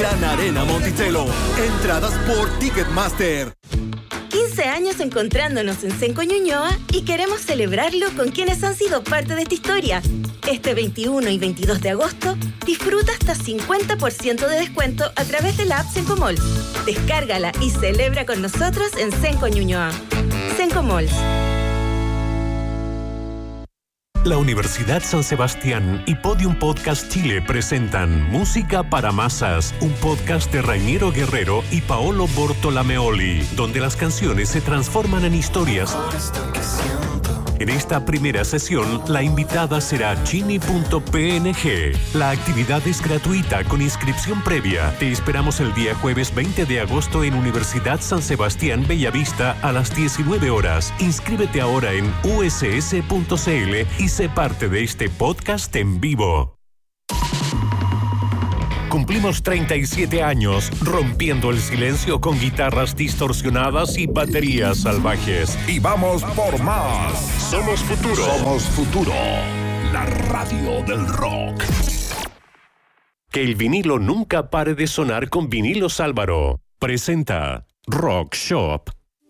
Gran Arena Monticello. Entradas por Ticketmaster. 15 años encontrándonos en Cenco Ñuñoa y queremos celebrarlo con quienes han sido parte de esta historia. Este 21 y 22 de agosto, disfruta hasta 50% de descuento a través de la app Cenco Malls. Descárgala y celebra con nosotros en Cenco Ñuñoa. Cenco Malls. La Universidad San Sebastián y Podium Podcast Chile presentan Música para Masas, un podcast de Rainiero Guerrero y Paolo Bortolameoli, donde las canciones se transforman en historias. En esta primera sesión, la invitada será Chini.png. La actividad es gratuita con inscripción previa. Te esperamos el día jueves 20 de agosto en Universidad San Sebastián Bellavista a las 19 horas. Inscríbete ahora en uss.cl y sé parte de este podcast en vivo. Cumplimos 37 años rompiendo el silencio con guitarras distorsionadas y baterías salvajes. Y vamos por más. Somos Futuro. Somos Futuro, la radio del rock. Que el vinilo nunca pare de sonar con Vinilos Álvaro. Presenta Rock Shop.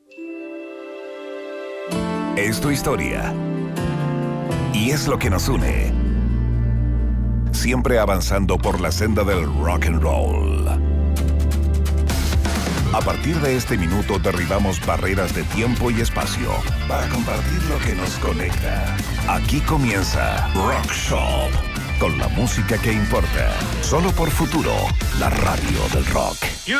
Es tu historia. Y es lo que nos une. Siempre avanzando por la senda del rock and roll. A partir de este minuto derribamos barreras de tiempo y espacio para compartir lo que nos conecta. Aquí comienza Rock Shop, con la música que importa. Solo por Futuro, la radio del rock.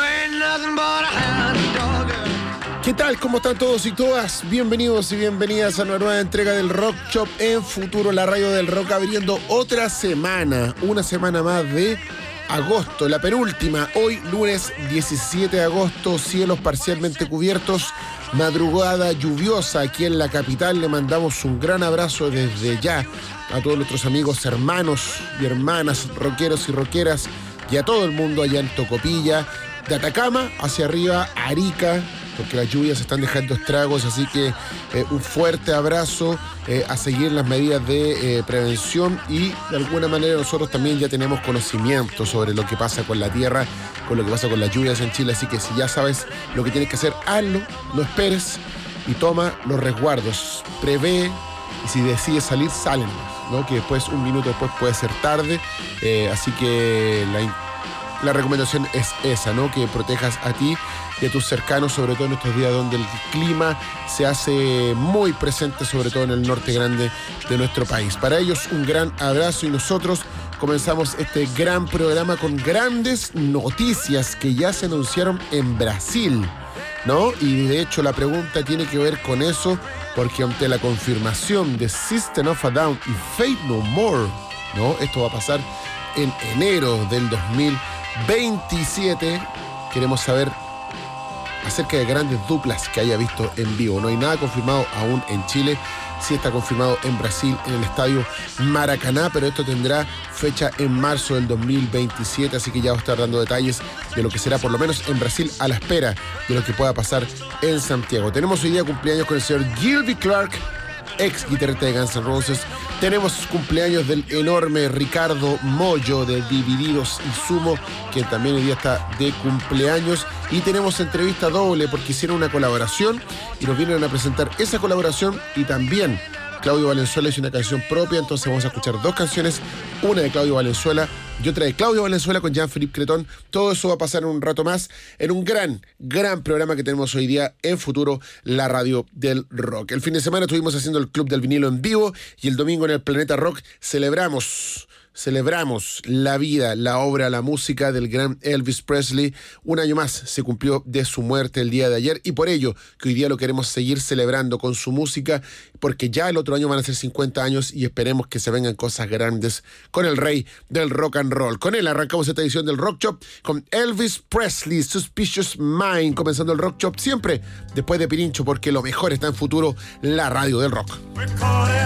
¿Qué tal? ¿Cómo están todos y todas? Bienvenidos y bienvenidas a una nueva entrega del Rock Shop en Futuro, la radio del rock, abriendo otra semana, una semana más de agosto, la penúltima. Hoy, lunes 17 de agosto, cielos parcialmente cubiertos, madrugada lluviosa aquí en la capital. Le mandamos un gran abrazo desde ya a todos nuestros amigos, hermanos y hermanas, rockeros y rockeras, y a todo el mundo allá en Tocopilla, de Atacama hacia arriba, Arica, porque las lluvias están dejando estragos, así que un fuerte abrazo, a seguir las medidas de prevención, y de alguna manera nosotros también ya tenemos conocimiento sobre lo que pasa con la tierra, con lo que pasa con las lluvias en Chile, así que si ya sabes lo que tienes que hacer, hazlo, no esperes y toma los resguardos, prevé, y si decides salir, salen, ¿no? Que después, un minuto después puede ser tarde, así que la recomendación es esa, ¿no? Que protejas a ti y a tus cercanos, sobre todo en estos días donde el clima se hace muy presente, sobre todo en el norte grande de nuestro país. Para ellos, un gran abrazo, y nosotros comenzamos este gran programa con grandes noticias que ya se anunciaron en Brasil, ¿no? Y de hecho la pregunta tiene que ver con eso, porque ante la confirmación de System of a Down y Faith No More, ¿no? Esto va a pasar en enero del 2027. Queremos saber acerca de grandes duplas que haya visto en vivo. No hay nada confirmado aún en Chile. Sí está confirmado en Brasil, en el estadio Maracaná, pero esto tendrá fecha en marzo del 2027, así que ya voy a estar dando detalles de lo que será, por lo menos en Brasil, a la espera de lo que pueda pasar en Santiago. Tenemos hoy día cumpleaños con el señor Gilby Clarke, ex guitarrista de Guns N' Roses. Tenemos cumpleaños del enorme Ricardo Mollo de Divididos y Sumo, que también hoy día está de cumpleaños. Y tenemos entrevista doble porque hicieron una colaboración y nos vienen a presentar esa colaboración, y también Claudio Valenzuela hizo una canción propia, entonces vamos a escuchar dos canciones, una de Claudio Valenzuela y otra de Claudio Valenzuela con Jean-Philippe Cretón. Todo eso va a pasar en un rato más, en un gran programa que tenemos hoy día en Futuro, la radio del rock. El fin de semana estuvimos haciendo el Club del Vinilo en vivo, y el domingo en el Planeta Rock celebramos la vida, la obra, la música del gran Elvis Presley. Un año más se cumplió de su muerte el día de ayer, y por ello que hoy día lo queremos seguir celebrando con su música, porque ya el otro año van a ser 50 años y esperemos que se vengan cosas grandes con el rey del rock and roll. Con él arrancamos esta edición del Rock Shop con Elvis Presley, Suspicious Mind, comenzando el Rock Shop siempre después de Pirincho, porque lo mejor está en Futuro, la radio del rock.